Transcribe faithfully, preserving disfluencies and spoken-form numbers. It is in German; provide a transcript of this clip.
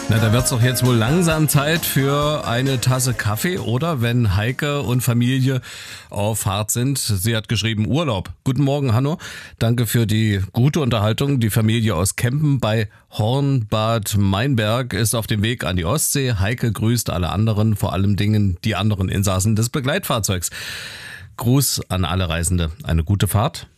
Na, da wird's doch jetzt wohl langsam Zeit für eine Tasse Kaffee, oder? Wenn Heike und Familie auf Fahrt sind. Sie hat geschrieben Urlaub. Guten Morgen, Hanno. Danke für die gute Unterhaltung. Die Familie aus Kempen bei Hornbad Meinberg ist auf dem Weg an die Ostsee. Heike grüßt alle anderen, vor allem Dingen die anderen Insassen des Begleitfahrzeugs. Gruß an alle Reisende. Eine gute Fahrt.